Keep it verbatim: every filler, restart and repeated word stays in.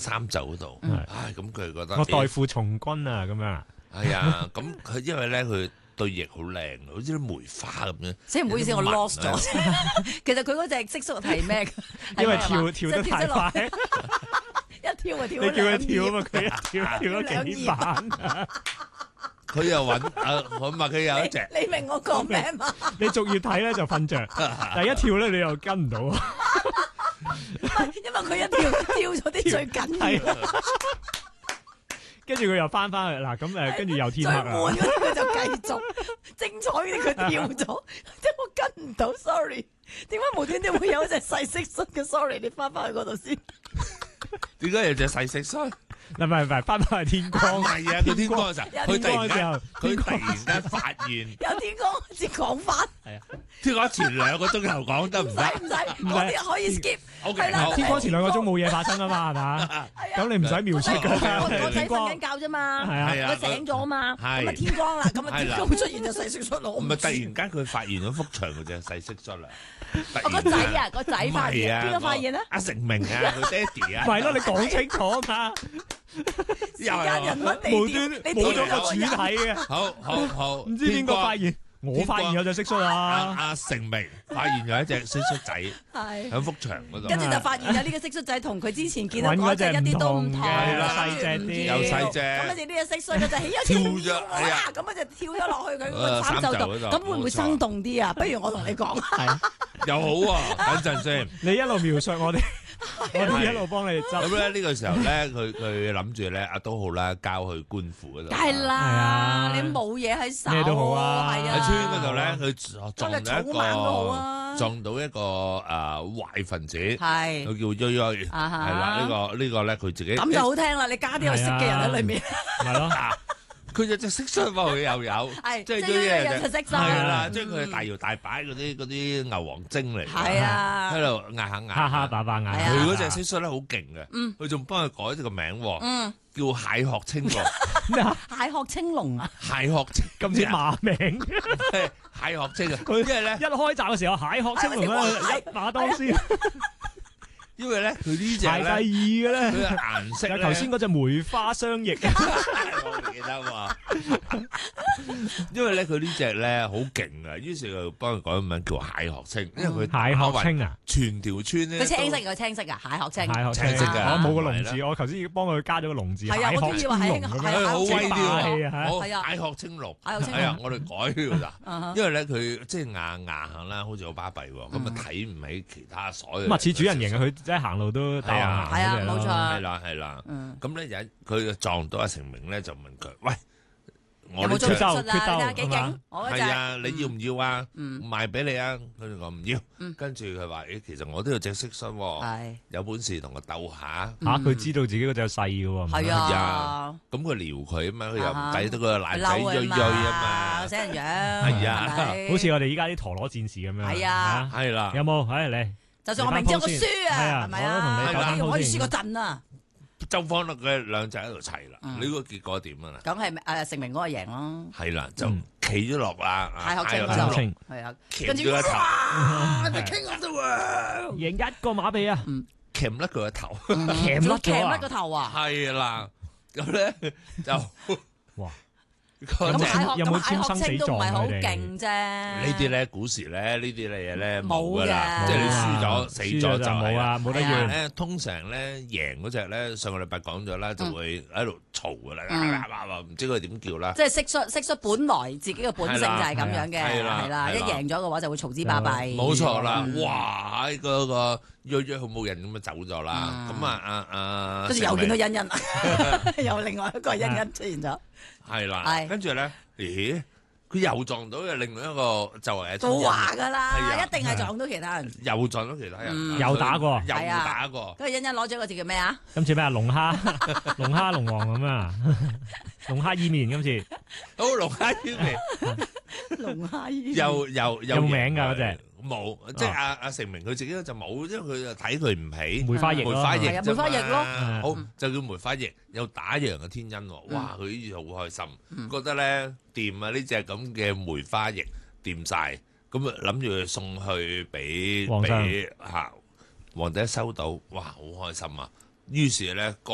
三袖嗰度，唉，咁佢覺得我代父從軍啊，咁樣。 係啊，咁佢因為咧佢對翼好靚，好似啲梅花咁樣。 所以唔好意思，我 lost 咗。其實佢嗰隻蟋蟀係咩？ 因為跳跳得太快， 一跳就跳。 你叫佢跳啊嘛，佢一跳跳咗幾版。 佢又揾啊，我問佢有一隻。 你明我講咩嘛？ 你逐頁睇咧就瞓着，但係一跳咧你又跟唔到。 因為佢一跳跳咗啲最緊要。 跟住佢又翻翻去嗱，咁誒，跟住又天黑啦。 最悶嗰啲佢就繼續，精彩嗰啲佢跳咗，即係我跟唔到 ，sorry。點解無端端會有一隻細蟋蟀嘅 ？sorry， 你翻翻去嗰度先。 點解有隻細蟋蟀？ 唔係唔係，翻返去天光。 係啊，佢天光嘅時候，佢突然間，佢突然間發現有天光先講翻。 係啊， 天光前兩個鐘頭講得唔得？ 唔使，嗰啲可以 skip。 係啦， 天光前兩個鐘冇嘢發生啊嘛，係嘛？咁你唔使描述㗎。 我仔瞓緊覺啫嘛，我醒咗啊嘛，咁啊天光啦，咁啊天光會出現就細蟋蟀咯。 唔係突然間佢發現咗幅牆嗰隻細蟋蟀啦。 我個仔啊，個仔發現，邊個發現咧？ 阿成明啊，佢爹哋啊。 係咯，你講清楚啊嘛。 時間人物地無端冇咗個主體嘅。 好好好， 唔知邊個發現？我發現有隻蟋蟀啊！ 阿成明發現有一隻蟋蟀仔喺幅牆嗰度， 跟住就發現有呢個蟋蟀仔同佢之前見到嗰隻一啲都唔同， 係啦，細隻啲， 又細隻。 咁跟住呢隻蟋蟀佢就起咗跳咗，哇！咁啊就跳咗落去佢個衫袖度，咁會唔會生動啲啊？不如我同你講， 係又好啊！等陣先， 你一路描述我哋。我哋一路幫你執。 咁咧呢個時候咧，佢佢諗住咧，阿都好啦，交去官府嗰度。 梗係啦，你冇嘢喺手， 咩都好啊。 係啊。 喺村嗰度咧，佢撞到一個撞到一個誒壞分子， 係佢叫鋥鋥，係啦，呢個呢個咧佢自己。 咁就好聽啦，你加啲有識嘅人喺裏面。 係咯。 佢有隻蟋蟀喎，佢又有，即係鋥鋥有隻蟋蟀，係啦，即係佢係大搖大擺嗰啲嗰啲牛黃精嚟， 係啊， 喺度壓下壓， 哈哈把把壓。 佢嗰隻蟋蟀咧好勁嘅，佢仲幫佢改咗個名，叫蟹殼青龍。 咩啊？ 蟹殼青龍啊？ 蟹殼青咁似馬名。 蟹殼青啊！ 佢因為咧一開閘嘅時候，蟹殼青龍咧一馬當先。 因為咧佢呢隻排第二嘅咧， 佢嘅顏色咧， 頭先嗰隻梅花雙翼， 我唔記得喎。因為咧佢呢隻咧好勁啊，於是就幫佢改個名叫蟹殼青，因為佢蟹殼青啊， 全條村咧， 佢青色嘅青色啊，蟹殼青， 蟹殼青色嘅，我冇個龍字，我頭先要幫佢加咗個龍字，蟹殼青龍咁樣， 好威啲啊， 好蟹殼青龍，係啊，我哋改㗎咋，因為咧佢即係硬硬行啦，好似好巴閉喎，咁啊睇唔起其他所有。 咁啊似主人形啊，佢即係行路都係啊， 係啊，冇錯， 係啦係啦，咁咧有佢撞到阿成明咧，就問佢：喂，我冇做決鬥， 決鬥幾勁？ 係啊，你要唔要啊？賣俾你啊！佢哋講唔要，跟住佢話：誒，其實我都有隻蟋蟀，有本事同我鬥下。 嚇，佢知道自己嗰隻細嘅喎。 係啊， 咁佢撩佢啊嘛，佢又唔抵得個男仔鋥鋥啊嘛， 死人樣。 係啊， 好似我哋依家啲陀螺戰士咁樣。 係啊， 係啦。 有冇？誒嚟。 就算我明知我輸啊，係咪啊？我可以輸個陣啊！ 周方樂嘅兩隻喺度齊啦，你個結果點啊？ 梗係誒成明嗰個贏咯。 係啦，就企咗落啦， 蟹殼青青係啊， 跟住個頭 ，The King of the World， 贏一個馬鼻啊！ 鉗甩佢個頭， 鉗甩鉗甩個頭啊！ 係啦，咁咧就哇。 咁蟹殼有冇簽生死狀都唔係好佢哋？ 勁啫。 呢啲咧古時咧呢啲嘢咧冇噶啦，即係你輸咗死咗就冇啊，冇得要咧。通常咧贏嗰隻咧，上個禮拜講咗啦，就會喺度嘈噶啦，唔知佢點叫啦。 即係蟋蟀，蟋蟀本來自己嘅本性就係咁樣嘅，係啦，一贏咗嘅話就會嘈之巴閉。 冇錯啦，哇！喺嗰個約約好冇人咁啊走咗啦，咁啊啊啊， 跟住又見到欣欣，又另外一個欣欣出現咗。 係啦，跟住咧，咦？佢又撞到嘅另外一個就係都話噶啦，一定係撞到其他人， 又撞到其他人， 又打過， 又打過。 跟住欣欣攞咗個字叫咩啊？ 今次咩啊？龍蝦，龍蝦龍王咁啊！龍蝦意麵今次， 好龍蝦意麵， 龍蝦意麵又又有名㗎嗰隻。 冇，即係阿阿成明佢自己就冇，因為佢就睇佢唔起梅花翼， 梅花翼， 梅花翼咯， 好就叫梅花翼，有打贏嘅天恩喎，哇！佢呢次好開心，覺得咧掂啊！呢隻咁嘅梅花翼掂晒，咁啊諗住送去俾俾嚇皇帝收到，哇！好開心啊！於是咧個